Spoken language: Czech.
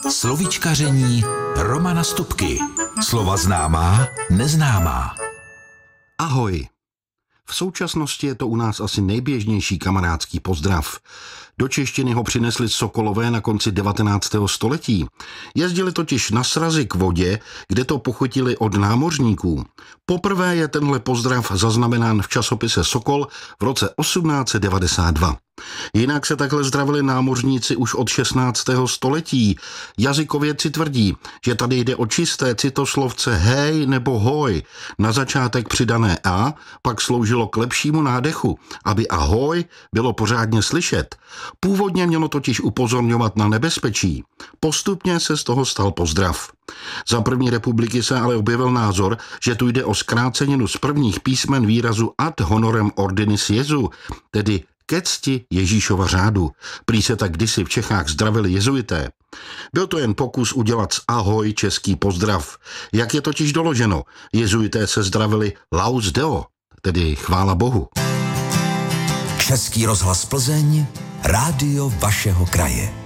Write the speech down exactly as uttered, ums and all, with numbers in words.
Slovíčkaření Romana Stupky. Slova známá, neznámá. Ahoj. V současnosti je to u nás asi nejběžnější kamarádský pozdrav. Do češtiny ho přinesli Sokolové na konci devatenáctého století. Jezdili totiž na srazy k vodě, kde to pochotili od námořníků. Poprvé je tenhle pozdrav zaznamenán v časopise Sokol v roce osmnáct set devadesát dva. Jinak se takhle zdravili námořníci už od šestnáctého století. Jazykovědci tvrdí, že tady jde o čisté citoslovce hej nebo hoj. Na začátek přidané a pak sloužilo k lepšímu nádechu, aby ahoj bylo pořádně slyšet. Původně mělo totiž upozorňovat na nebezpečí. Postupně se z toho stal pozdrav. Za první republiky se ale objevil názor, že tu jde o zkráceninu z prvních písmen výrazu ad honorem ordinis Jesu, tedy ke cti Ježíšova řádu. Prý se tak kdysi v Čechách zdravili jezuité. Byl to jen pokus udělat z ahoj český pozdrav. Jak je totiž doloženo, jezuité se zdravili laus Deo, tedy chvála Bohu. Český rozhlas Plzeň, rádio vašeho kraje.